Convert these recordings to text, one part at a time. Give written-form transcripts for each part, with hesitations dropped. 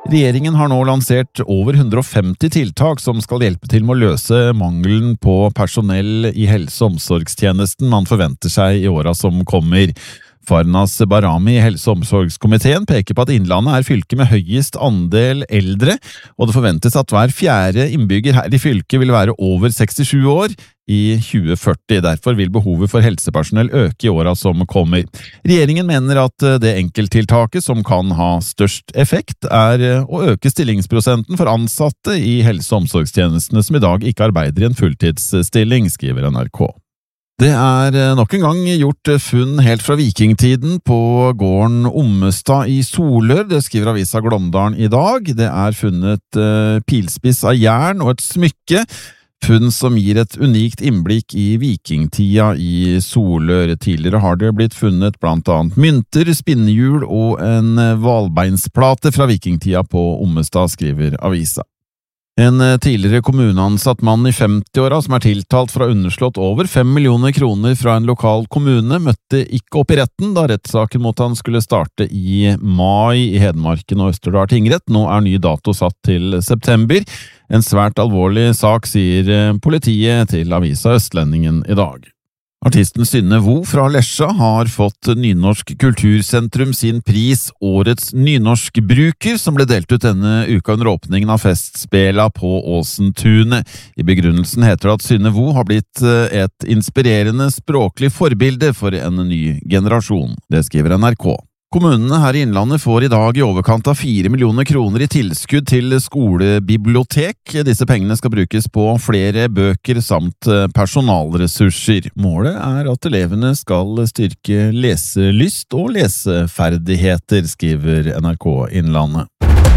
Regjeringen har nå lansert over 150 tiltak som skal hjelpe til med å løse mangelen på personell i helse- og omsorgstjenesten man forventer seg i åra som kommer. Farnas Barami i helse- og omsorgskomiteen peker på at Innlandet er fylket med høyest andel eldre, og det forventes at hver fjerde innbygger her i fylket vil være over 67 år i 2040. Derfor vil behovet for helsepersonell øke i åra som kommer. Regjeringen mener at det enkelttiltaket som kan ha størst effekt er å øke stillingsprosenten for ansatte i helse- og omsorgstjenestene som i dag ikke arbeider i en fulltidsstilling, skriver NRK. Det er nok en gang gjort funn helt fra vikingtiden på gården Ommestad i Solør, det skriver avisa Glåmdalen i dag. Det er funnet pilspiss av jern og et smykke, funn som gir et unikt innblikk i vikingtida i Solør. Tidligere har det blitt funnet blant annet mynter, spinnehjul og en valbeinsplate fra vikingtida på Ommestad, skriver avisa. En tidligere kommuneansatt mann i 50-åra som er tiltalt for å ha underslått over 5 millioner kroner fra en lokal kommune, møtte ikke opp i retten da rettssaken mot han skulle starte i mai i Hedmarken og Østerdal tingrett. Nå er ny dato satt til september. En svært alvorlig sak, sier politiet til avisa Østlendingen i dag. Artisten Synne Vo fra Lesja har fått Nynorsk Kultursentrum sin pris Årets nynorskbruker, som ble delt ut denne uka under åpningen av festspela på Åsentunet. I begrunnelsen heter det at Synne Vo har blitt et inspirerende språklig forbilde for en ny generasjon. Det skriver NRK. Kommunene her i Innlandet får i dag i overkant av 4 millioner kroner i tilskudd til skolebibliotek. Disse pengene skal brukes på flere bøker samt personalressurser. Målet er at elevene skal styrke leselyst og leseferdigheter, skriver NRK Innlandet.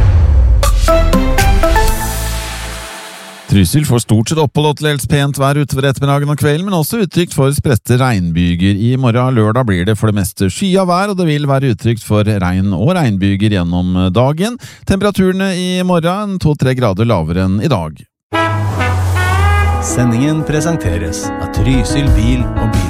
Trysil får stort sett opphold og til dels pent vær utover ettermiddagen og kvelden, men også utrygt for spredte regnbyger. I morgen lørdag blir det for det meste skyet vær, og det vil være utrygt for regn og regnbyger gjennom dagen. Temperaturene i morgen 2-3 grader lavere enn i dag. Sendingen presenteres av Trysil bil og bil.